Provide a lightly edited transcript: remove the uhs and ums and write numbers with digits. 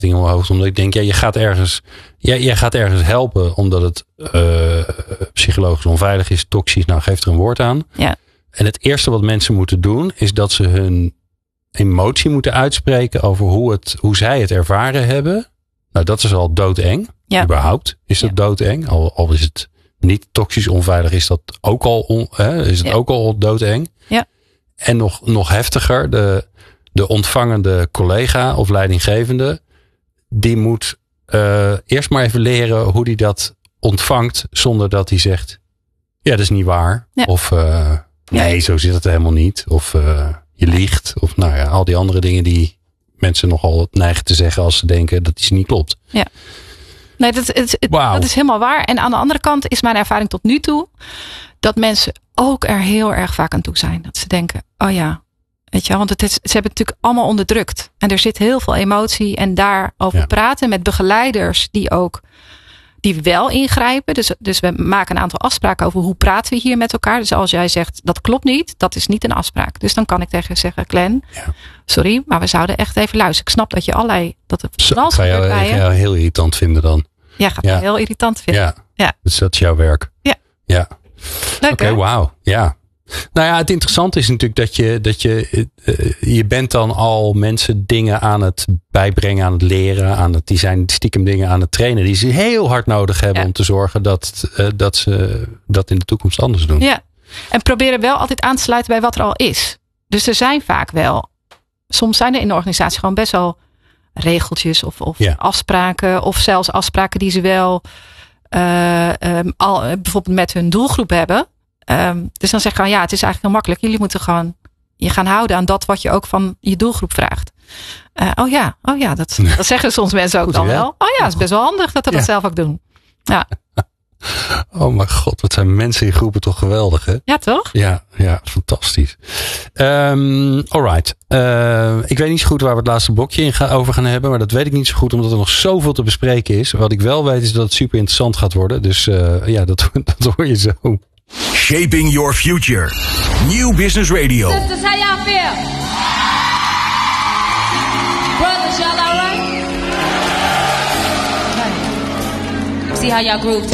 in mijn hoofd. Omdat ik denk, jij gaat ergens helpen omdat het psychologisch onveilig is, toxisch. Nou, geef er een woord aan. Ja. En het eerste wat mensen moeten doen is dat ze hun emotie moeten uitspreken over hoe zij het ervaren hebben. Nou, dat is al doodeng. Ja. Überhaupt is dat doodeng. Al is het niet toxisch onveilig, is dat ook al ook al doodeng. Ja. En nog heftiger, de ontvangende collega of leidinggevende, die moet eerst maar even leren hoe die dat ontvangt zonder dat hij zegt, ja, dat is niet waar. Ja. Of nee, zo zit het helemaal niet. Of je liegt. Of nou ja, al die andere dingen die mensen nogal neigen te zeggen als ze denken dat iets niet klopt. Ja. Nee, dat is helemaal waar. En aan de andere kant is mijn ervaring tot nu toe dat mensen ook er heel erg vaak aan toe zijn. Dat ze denken, oh ja, weet je, want ze hebben het natuurlijk allemaal onderdrukt. En er zit heel veel emotie en daarover praten met begeleiders die wel ingrijpen. Dus we maken een aantal afspraken over hoe praten we hier met elkaar. Dus als jij zegt, dat klopt niet, dat is niet een afspraak. Dus dan kan ik tegen je zeggen, Glenn, sorry, maar we zouden echt even luisteren. Ik snap dat je dat het van ga je heel irritant vinden dan. Ja, gaat me heel irritant vinden. Ja. Dus dat is jouw werk. Ja. Leuk, Oké, wauw. Ja. Nou ja, het interessante is natuurlijk dat je bent dan al mensen dingen aan het bijbrengen, aan het leren, die zijn stiekem dingen aan het trainen die ze heel hard nodig hebben om te zorgen dat ze dat in de toekomst anders doen. Ja, en proberen wel altijd aan te sluiten bij wat er al is. Dus er zijn vaak wel, soms zijn er in de organisatie gewoon best wel regeltjes of afspraken of zelfs afspraken die ze wel bijvoorbeeld met hun doelgroep hebben. Dus dan zeg ik gewoon, het is eigenlijk heel makkelijk. Jullie moeten gewoon je gaan houden aan dat wat je ook van je doelgroep vraagt. Dat zeggen soms mensen ook dan wel. Oh ja, het is best wel handig dat we dat zelf ook doen. Ja. Oh mijn god, wat zijn mensen in groepen toch geweldig, hè? Ja, toch? Ja, fantastisch. Alright. Ik weet niet zo goed waar we het laatste blokje over gaan hebben. Maar dat weet ik niet zo goed, omdat er nog zoveel te bespreken is. Wat ik wel weet is dat het super interessant gaat worden. Dus dat hoor je zo. Shaping your future. New Business Radio. Sisters, how y'all feel? Brothers, y'all all right? See how y'all groove.